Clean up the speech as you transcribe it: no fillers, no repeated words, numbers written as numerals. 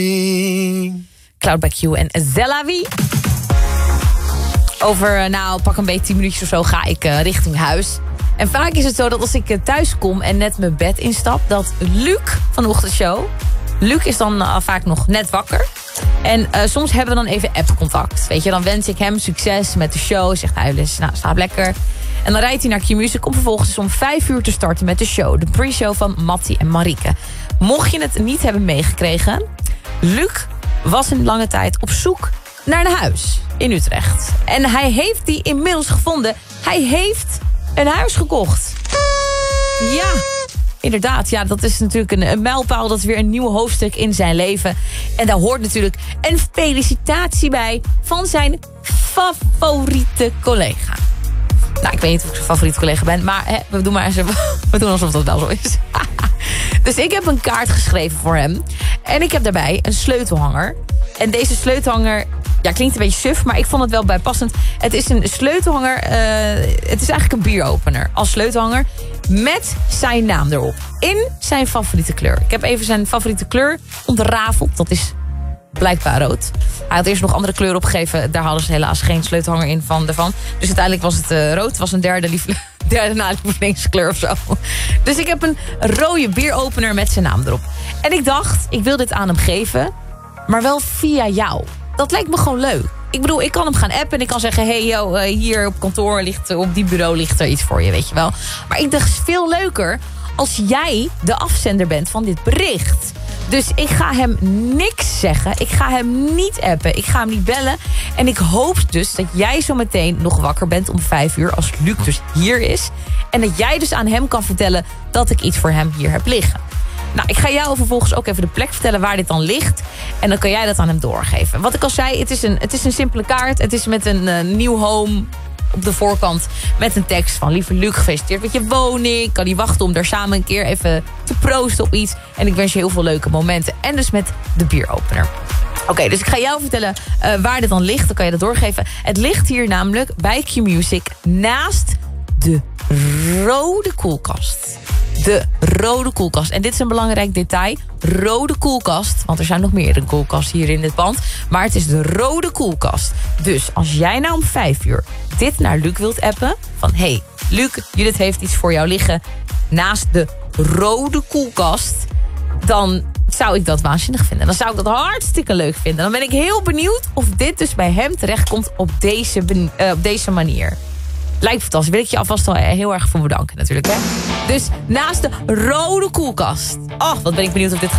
Cloud by Q en Zellavi. Over, pak een beetje 10 minuutjes of zo ga ik richting huis. En vaak is het zo dat als ik thuis kom en net mijn bed instap, dat Luc van de ochtendshow, Luc is dan vaak nog net wakker. En soms hebben we dan even appcontact. Weet je, dan wens ik hem succes met de show. Zegt hij, slaap lekker. En dan rijdt hij naar Q-Music om vervolgens dus om 5 uur te starten met de show. De pre-show van Mattie en Marieke. Mocht je het niet hebben meegekregen, Luc was een lange tijd op zoek naar een huis in Utrecht. En hij heeft die inmiddels gevonden. Hij heeft een huis gekocht. Ja, inderdaad. Ja, dat is natuurlijk een mijlpaal. Dat is weer een nieuw hoofdstuk in zijn leven. En daar hoort natuurlijk een felicitatie bij van zijn favoriete collega. Nou, ik weet niet of ik zijn favoriete collega ben, maar we doen alsof dat wel zo is. Dus ik heb een kaart geschreven voor hem. En ik heb daarbij een sleutelhanger. En deze sleutelhanger, ja, klinkt een beetje suf, maar ik vond het wel bijpassend. Het is een sleutelhanger, het is eigenlijk een bieropener als sleutelhanger met zijn naam erop. In zijn favoriete kleur. Ik heb even zijn favoriete kleur ontrafeld. Dat is blijkbaar rood. Hij had eerst nog andere kleuren opgegeven. Daar hadden ze helaas geen sleutelhanger in ervan. Dus uiteindelijk was het rood. Het was een derde lievelingskleur of zo. Dus ik heb een rode bieropener met zijn naam erop. En ik dacht, ik wil dit aan hem geven, maar wel via jou. Dat lijkt me gewoon leuk. Ik bedoel, ik kan hem gaan appen en ik kan zeggen, hey, hier op kantoor op die bureau ligt er iets voor je, weet je wel. Maar ik dacht, het is veel leuker als jij de afzender bent van dit bericht. Dus ik ga hem niks zeggen. Ik ga hem niet appen. Ik ga hem niet bellen. En ik hoop dus dat jij zo meteen nog wakker bent om 5 uur... als Luc dus hier is. En dat jij dus aan hem kan vertellen dat ik iets voor hem hier heb liggen. Nou, ik ga jou vervolgens ook even de plek vertellen waar dit dan ligt. En dan kan jij dat aan hem doorgeven. Wat ik al zei, het is een simpele kaart. Het is met een nieuw home op de voorkant met een tekst van: lieve Luc, gefeliciteerd met je woning. Ik kan niet wachten om daar samen een keer even te proosten op iets. En ik wens je heel veel leuke momenten. En dus met de bieropener. Oké, dus ik ga jou vertellen waar dit dan ligt. Dan kan je dat doorgeven. Het ligt hier namelijk bij Q-Music naast de rode koelkast. De rode koelkast. En dit is een belangrijk detail. Rode koelkast. Want er zijn nog meer koelkasten hier in dit pand. Maar het is de rode koelkast. Dus als jij nou om 5 uur dit naar Luc wilt appen. Van hey, Luc, Judith heeft iets voor jou liggen naast de rode koelkast. Dan zou ik dat waanzinnig vinden. Dan zou ik dat hartstikke leuk vinden. Dan ben ik heel benieuwd of dit dus bij hem terechtkomt op deze manier. Lijkt fantastisch. Wil ik je alvast al heel erg voor bedanken natuurlijk. Hè? Dus naast de rode koelkast. Oh, wat ben ik benieuwd of dit gaat